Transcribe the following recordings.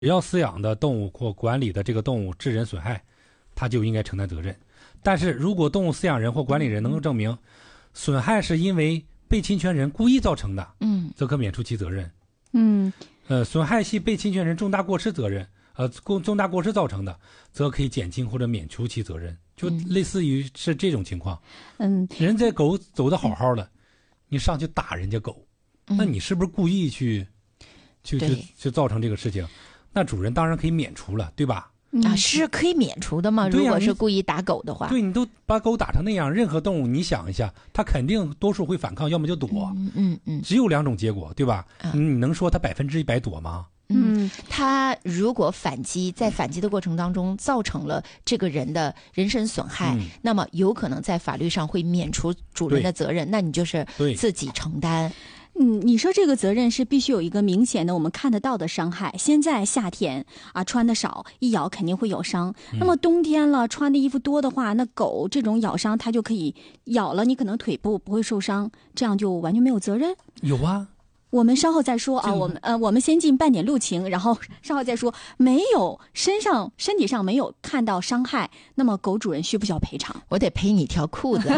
只要饲养的动物或管理的这个动物致人损害，他就应该承担责任。但是如果动物饲养人或管理人能够证明损害是因为被侵权人故意造成的，则可免除其责任。损害系被侵权人重大过失责任，重大过失造成的，则可以减轻或者免除其责任。就类似于是这种情况。人家狗走得好好的，你上去打人家狗，那你是不是故意去造成这个事情？那主人当然可以免除了，对吧？ 是可以免除的吗？如果是故意打狗的话， 对，你都把狗打成那样，任何动物你想一下，它肯定多数会反抗，要么就躲。只有两种结果，对吧？你能说它100%躲吗？ 他如果反击，在反击的过程当中造成了这个人的人身损害，那么有可能在法律上会免除主人的责任，那你就是自己承担。 你说这个责任是必须有一个明显的我们看得到的伤害。现在夏天穿的少，一咬肯定会有伤。那么冬天了，穿的衣服多的话，那狗这种咬伤它就可以咬了，你可能腿部不会受伤，这样就完全没有责任？ 有啊。 我们稍后再说啊，我们先进半点路情，然后稍后再说。没有身体上没有看到伤害，那么狗主人需不需要赔偿？ 我得赔你条裤子。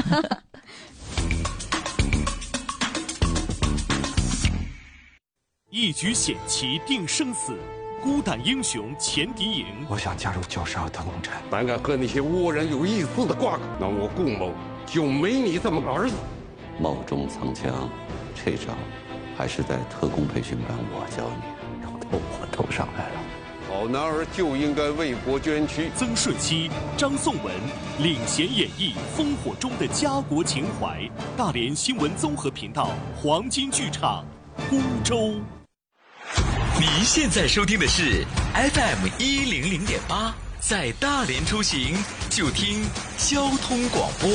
一局险棋定生死，孤胆英雄前敌营。 我想加入912特工队， 胆敢和那些倭人有一丝的挂钩，那我顾某就没你这么个儿子。 冒中藏枪，这招还是在特工培训班我教你，然后我头上来了。 好男儿就应该为国捐躯。 曾舜晞、张颂文领衔演绎烽火中的家国情怀。大连新闻综合频道黄金剧场，孤舟。 你现在收听的是 FM 100.8，在大连出行就听交通广播。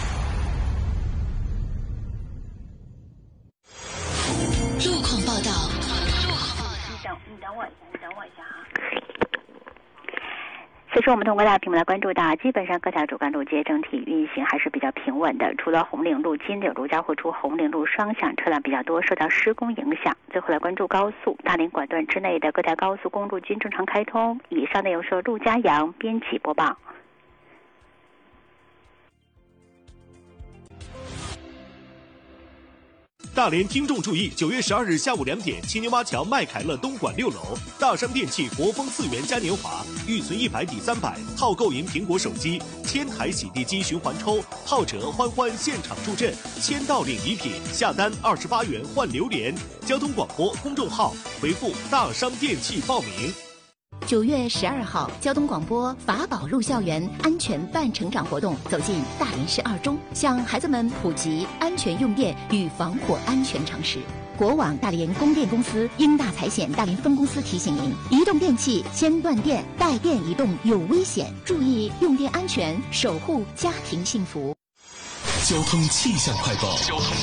路况报道。 你等我一下哈。此时我们通过大屏幕来关注到，基本上各条主干路街整体运行还是比较平稳的，除了红岭路、金柳路交汇处红岭路双向车辆比较多，受到施工影响。最后来关注高速，大连管段之内的各条高速公路均正常开通。以上内容是陆家阳编辑播报。 大连听众注意，9月12日下午2点，青牛洼桥麦凯乐东莞6楼，大商电器国风4元嘉年华，预存100抵300，套购赢苹果手机，1000台洗地机循环抽，浩哲欢欢现场助阵，1000到领礼品，下单28元换榴莲。交通广播公众号回复大商电器报名。 9月12号，交通广播法宝路校园安全伴成长活动走进大连市2中，向孩子们普及安全用电与防火安全常识。国网大连供电公司英大财险大连分公司提醒您：移动电器先断电，带电移动有危险，注意用电安全，守护家庭幸福。 交通气象快报。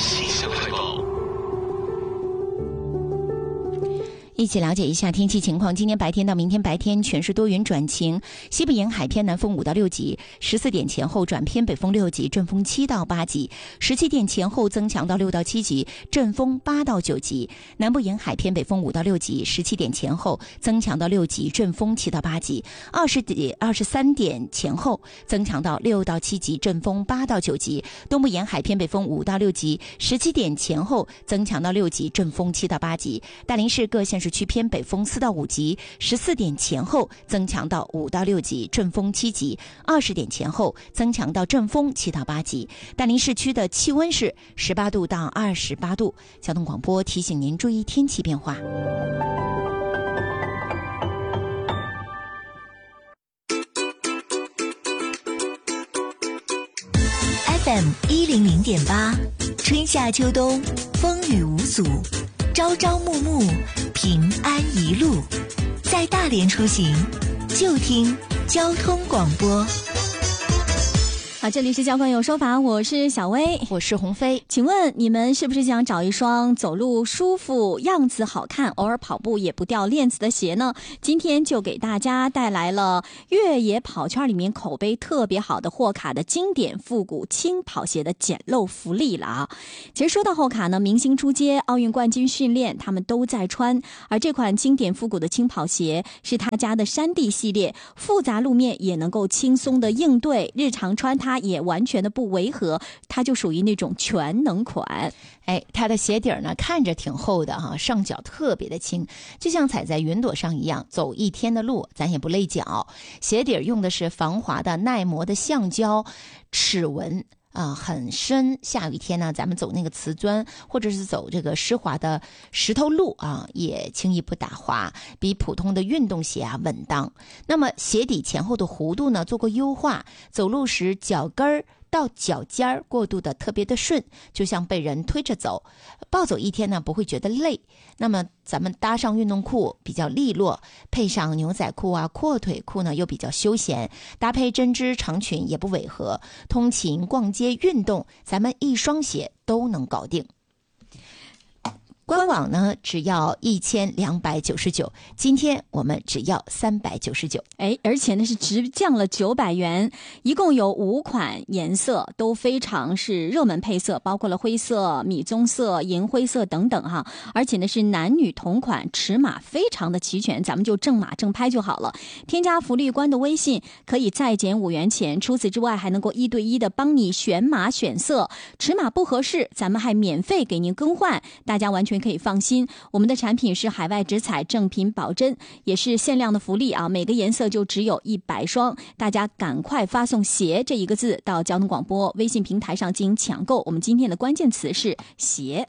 一起了解一下天气情况。今天白天到明天白天全是多云转晴，西部沿海偏南风5到6级，14点前后转偏北风6级，阵风7到8级；17点前后增强到6到7级，阵风8到9级。南部沿海偏北风5到6级，17点前后增强到6级，阵风7到8级；23点前后增强到6到7级，阵风8到9级。东部沿海偏北风5到6级，17点前后增强到6级，阵风7到8级。大连市各县市区偏北风4到5级，14点前后增强到5到6级，阵风7级；20点前后增强到阵风7到8级。大连市区的气温是18度到28度。交通广播提醒您注意天气变化。 FM 100.8，春夏秋冬风雨无阻，朝朝暮暮平安一路。在大连出行就听交通广播。 好，这里是教官有说法，我是小薇， 我是鸿飞。 请问你们是不是想找一双走路舒服、样子好看、偶尔跑步也不掉链子的鞋呢？今天就给大家带来了越野跑圈里面口碑特别好的霍卡的经典复古轻跑鞋的捡漏福利了啊！其实说到霍卡呢，明星出街、奥运冠军训练，他们都在穿。而这款经典复古的轻跑鞋是他家的山地系列，复杂路面也能够轻松的应对，日常穿它也完全的不违和，它就属于那种全能款。 它的鞋底呢看着挺厚的哈，上脚特别的轻，就像踩在云朵上一样，走一天的路咱也不累脚。鞋底用的是防滑的耐磨的橡胶，齿纹很深，下雨天呢，咱们走那个瓷砖或者是走这个湿滑的石头路也轻易不打滑，比普通的运动鞋稳当。那么鞋底前后的弧度呢做过优化，走路时脚跟儿到脚尖儿过渡的特别的顺，就像被人推着走，暴走一天呢不会觉得累。那么咱们搭上运动裤比较利落，配上牛仔裤阔腿裤呢又比较休闲，搭配针织长裙也不违和，通勤逛街运动咱们一双鞋都能搞定。官网呢只要1299，今天我们只要399。 而且呢是直降了900元，一共有5款颜色，都非常是热门配色，包括了灰色、米棕色、银灰色等等哈。而且呢是男女同款，尺码非常的齐全，咱们就正码正拍就好了。添加福利官的微信可以再减5元钱，除此之外还能够1对1的帮你选码选色，尺码不合适咱们还免费给您更换，大家完全可以放心。我们的产品是海外直采，正品保真，也是限量的福利啊！每个颜色就只有100双，大家赶快发送鞋这一个字到交通广播微信平台上进行抢购。我们今天的关键词是鞋。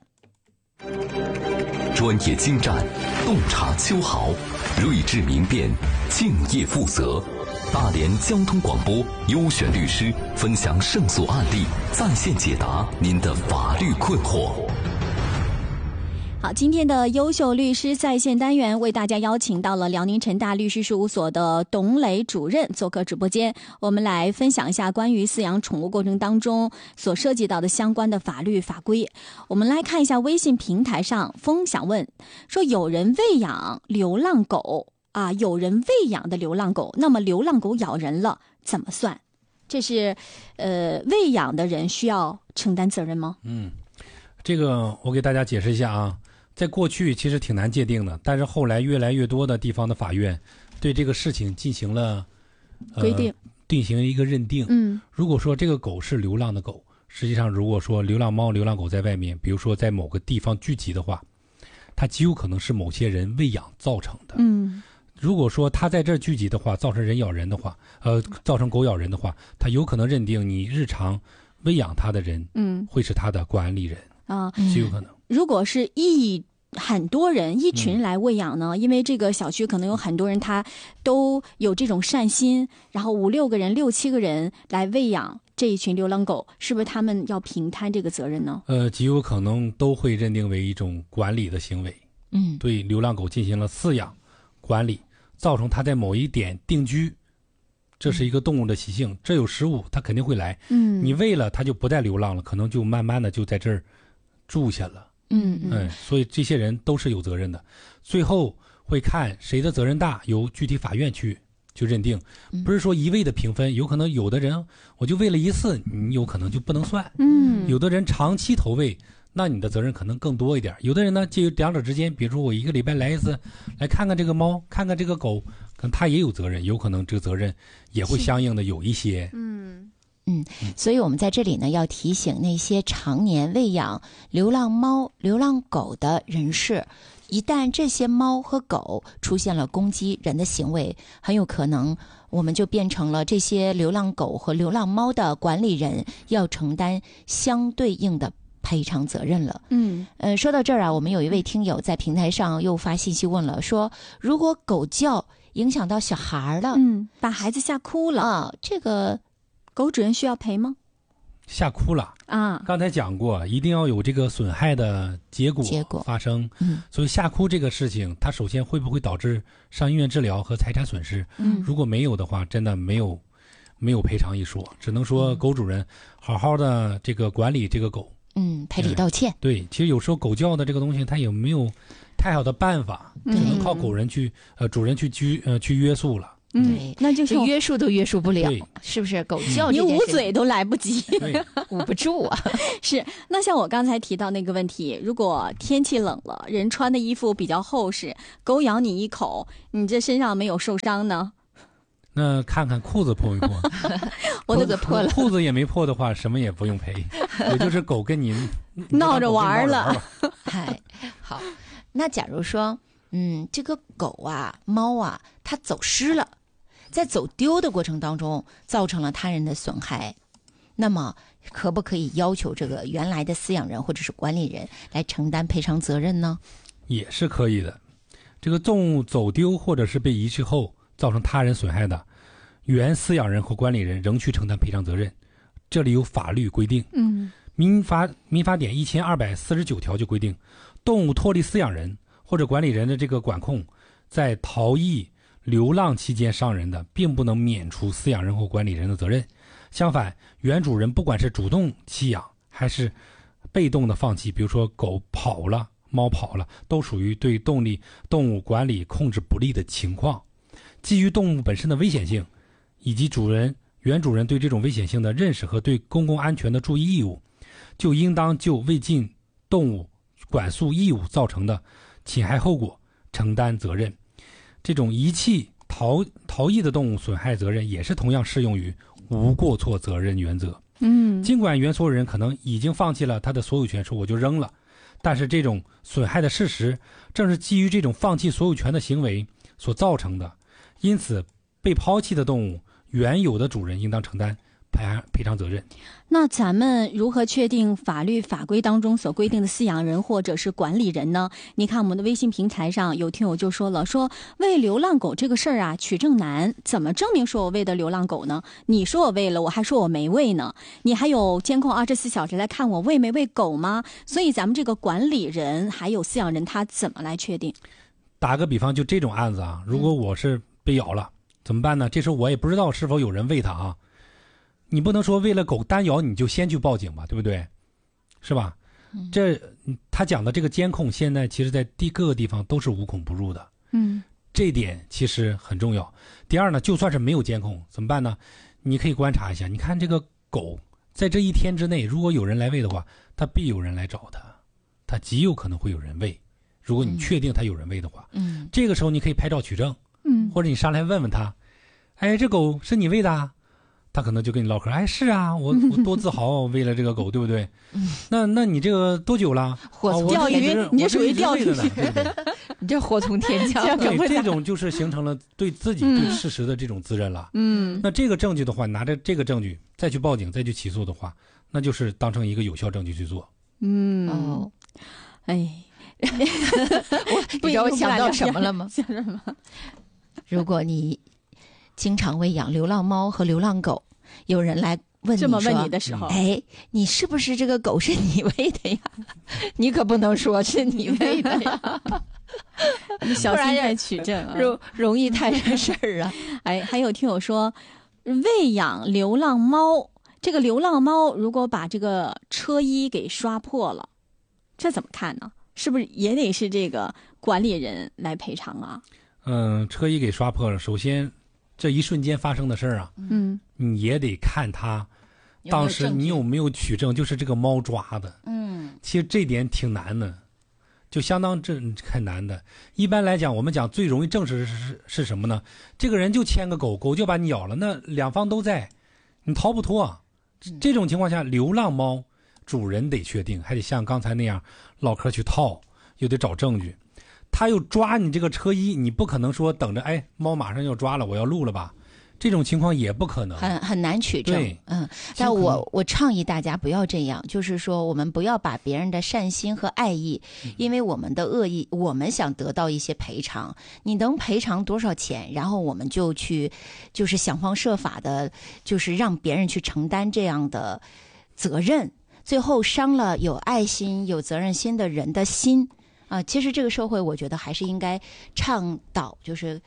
专业精湛，洞察秋毫，睿智明辨，敬业负责。大连交通广播优选律师分享胜诉案例，在线解答您的法律困惑。 好，今天的优秀律师在线单元为大家邀请到了辽宁陈大律师事务所的董磊主任做客直播间，我们来分享一下关于饲养宠物过程当中所涉及到的相关的法律法规。我们来看一下微信平台上，风想问说，有人喂养流浪狗有人喂养的流浪狗，那么流浪狗咬人了怎么算？这是喂养的人需要承担责任吗？ 这个我给大家解释一下啊。在过去其实挺难界定的，但是后来越来越多的地方的法院对这个事情进行了规定， 进行一个认定。如果说这个狗是流浪的狗，实际上如果说流浪猫、流浪狗在外面，比如说在某个地方聚集的话，它极有可能是某些人喂养造成的。如果说它在这儿聚集的话，造成人咬人的话，造成狗咬人的话，它有可能认定你日常喂养它的人，会是它的管理人极有可能。 如果是很多人一群来喂养呢，因为这个小区可能有很多人他都有这种善心，然后5、6个人、6、7个人来喂养这一群流浪狗，是不是他们要平摊这个责任呢？ 极有可能都会认定为一种管理的行为。对流浪狗进行了饲养管理，造成它在某一点定居，这是一个动物的习性，这有食物它肯定会来。你喂了它就不再流浪了，可能就慢慢的就在这儿住下了。所以这些人都是有责任的，最后会看谁的责任大，由具体法院去认定，不是说一味的评分，有可能有的人我就喂了1次，你有可能就不能算。有的人长期投喂，那你的责任可能更多一点。有的人呢，介于两者之间，比如说我1个礼拜来1次，来看看这个猫，看看这个狗，可能他也有责任，有可能这个责任也会相应的有一些。 所以我们在这里呢，要提醒那些常年喂养流浪猫、流浪狗的人士，一旦这些猫和狗出现了攻击人的行为，很有可能我们就变成了这些流浪狗和流浪猫的管理人，要承担相对应的赔偿责任了。说到这儿我们有一位听友在平台上又发信息问了，说如果狗叫影响到小孩了， 把孩子吓哭了这个狗主人需要赔吗？ 吓哭了刚才讲过，一定要有这个损害的结果发生。所以吓哭这个事情，它首先会不会导致上医院治疗和财产损失？如果没有的话，真的没有没有赔偿一说，只能说狗主人好好的这个管理这个狗。 赔礼道歉。 对，其实有时候狗叫的这个东西，它也没有太好的办法，只能靠主人去约束了。 那就是约束都约束不了，是不是？狗叫你捂嘴都来不及， 捂不住啊。 是。那像我刚才提到那个问题，如果天气冷了，人穿的衣服比较厚实，狗咬你一口，你这身上没有受伤呢？ 那看看裤子破没破？ 我裤子破了， 裤子也没破的话，什么也不用赔，也就是狗跟你闹着玩了。 好，那假如说，这个狗啊、猫啊，它走失了，在走丢的过程当中造成了他人的损害，那么可不可以要求这个原来的饲养人或者是管理人来承担赔偿责任呢？ 也是可以的。这个动物走丢或者是被遗弃后造成他人损害的，原饲养人和管理人仍需承担赔偿责任。这里有法律规定，民法典1249条就规定，动物脱离饲养人或者管理人的这个管控，在逃逸、流浪期间伤人的，并不能免除饲养人或管理人的责任。相反，原主人不管是主动弃养还是被动的放弃，比如说狗跑了、猫跑了，都属于对动物管理控制不力的情况。基于动物本身的危险性，以及原主人对这种危险性的认识和对公共安全的注意义务，就应当就未尽动物管束义务造成的侵害后果承担责任。这种遗弃、逃逸的动物损害责任也是同样适用于无过错责任原则。尽管原所有人可能已经放弃了他的所有权，说我就扔了，但是这种损害的事实正是基于这种放弃所有权的行为所造成的。因此，被抛弃的动物原有的主人应当承担赔偿责任。 那咱们如何确定法律法规当中所规定的饲养人或者是管理人呢？你看我们的微信平台上有听友就说了，说喂流浪狗这个事儿啊，取证难，怎么证明说我喂的流浪狗呢？你说我喂了，我还说我没喂呢，你还有监控24小时来看我喂没喂狗吗？所以咱们这个管理人还有饲养人他怎么来确定？ 打个比方，就这种案子啊，如果我是被咬了怎么办呢？这时候我也不知道是否有人喂它啊，你不能说为了狗单咬你就先去报警吧，对不对？是吧？他讲的这个监控现在其实在各个地方都是无孔不入的，这点其实很重要。第二呢，就算是没有监控怎么办呢？你可以观察一下，你看这个狗在这一天之内，如果有人来喂的话，它必有人来找它极有可能会有人喂。如果你确定它有人喂的话，这个时候你可以拍照取证，或者你上来问问他，哎，这狗是你喂的啊？他可能就跟你唠嗑，哎，是啊，我多自豪喂了这个狗，对不对？那你这个多久了？ 钓鱼，你这属于钓鱼的呢， 你这祸从天降。 对，这种就是形成了对自己对事实的这种自认了。那这个证据的话，拿着这个证据再去报警，再去起诉的话，那就是当成一个有效证据去做。 你知道我想到什么了吗？ 想什么？ 如果你经常喂养流浪猫和流浪狗，有人来问你这么问你的时候， 哎，你是不是这个狗是你喂的呀？你可不能说是你喂的呀， 你小心再取证啊， 容易摊上事儿啊。 哎，还有听友说，喂养流浪猫，这个流浪猫如果把这个车衣给刷破了，这怎么看呢？是不是也得是这个管理人来赔偿啊？ 车衣给刷破了，首先这一瞬间发生的事儿啊，你也得看他当时你有没有取证，就是这个猫抓的。其实这点挺难的，就相当很难的。一般来讲，我们讲最容易证实是什么呢？这个人就牵个狗，狗就把你咬了，那两方都在，你逃不脱啊。这种情况下，流浪猫主人得确定，还得像刚才那样唠嗑去套，又得找证据。他又抓你这个车衣，你不可能说等着，哎，猫马上要抓了，我要录了吧？这种情况也不可能， 很难取证。 对， 但我倡议大家不要这样，就是说我们不要把别人的善心和爱意，因为我们的恶意，我们想得到一些赔偿，你能赔偿多少钱，然后我们就去，就是想方设法的，就是让别人去承担这样的责任，最后伤了有爱心、有责任心的人的心。其实这个社会，我觉得还是应该倡导，就是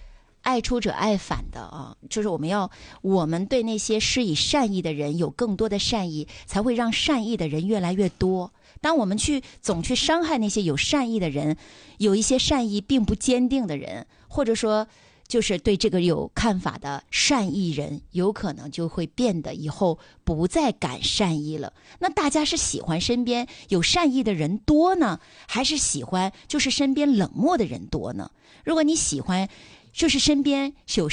爱出者爱返的啊，就是我们对那些施以善意的人有更多的善意，才会让善意的人越来越多。当我们总去伤害那些有善意的人，有一些善意并不坚定的人，或者说就是对这个有看法的善意人，有可能就会变得以后不再敢善意了。那大家是喜欢身边有善意的人多呢，还是喜欢就是身边冷漠的人多呢？如果你喜欢就是身边有